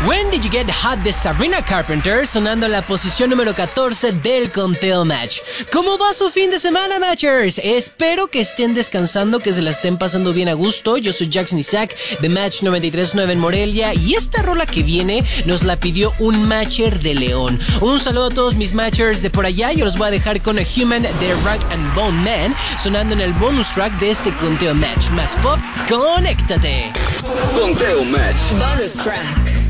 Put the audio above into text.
When Did You Get Hot de Sabrina Carpenter, sonando en la posición número 14 del conteo Match. ¿Cómo va su fin de semana, Matchers? Espero que estén descansando, que se la estén pasando bien a gusto. Yo soy Jackson Isaac de Match 93.9 en Morelia, y esta rola que viene nos la pidió un Matcher de León. Un saludo a todos mis Matchers de por allá. Yo los voy a dejar con A Human de Rag and Bone Man, sonando en el bonus track de este conteo Match. Más pop, conéctate. Conteo Match. Bonus track.